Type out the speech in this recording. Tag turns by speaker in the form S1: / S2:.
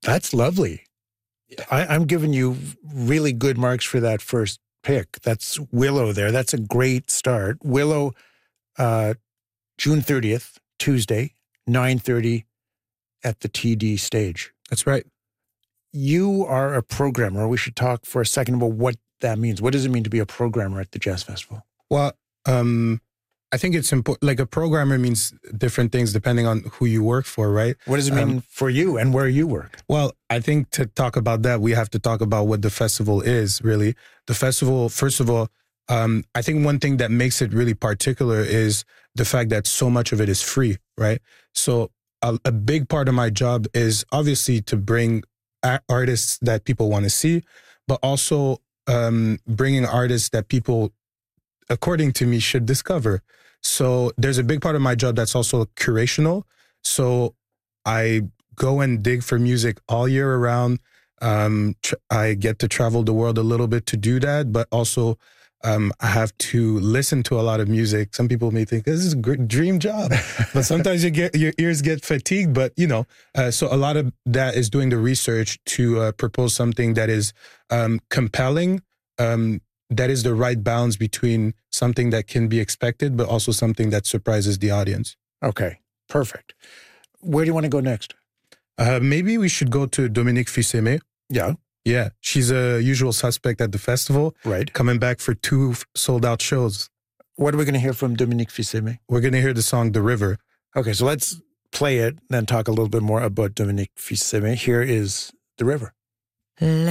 S1: That's lovely. Yeah. I'm giving you really good marks for that first pick. That's Willow there. That's a great start. Willow, June 30th, Tuesday, 9:30 at the TD stage.
S2: That's right.
S1: You are a programmer. We should talk for a second about what that means. What does it mean to be a programmer at the Jazz Festival?
S2: Well, I think it's important. Like, a programmer means different things depending on who you work for, right?
S1: What does it mean for you and where you work?
S2: Well, I think to talk about that, we have to talk about what the festival is, really. The festival, first of all, I think one thing that makes it really particular is the fact that so much of it is free, right? So a big part of my job is obviously to bring artists that people want to see, but also bringing artists that people, according to me, should discover. So there's a big part of my job that's also curational. So I go and dig for music all year around. I get to travel the world a little bit to do that, but also I have to listen to a lot of music. Some people may think this is a great dream job, but sometimes your ears get fatigued. But so a lot of that is doing the research to propose something that is compelling. That is the right balance between something that can be expected, but also something that surprises the audience.
S1: Okay, perfect. Where do you want to go next?
S2: Maybe we should go to Dominique Fils-Aimé.
S1: Yeah.
S2: Yeah, she's a usual suspect at the festival.
S1: Right.
S2: Coming back for 2 sold-out shows.
S1: What are we going to hear from Dominique Fils-Aimé?
S2: We're going to hear the song The River.
S1: Okay, so let's play it, then talk a little bit more about Dominique Fils-Aimé. Here is The River.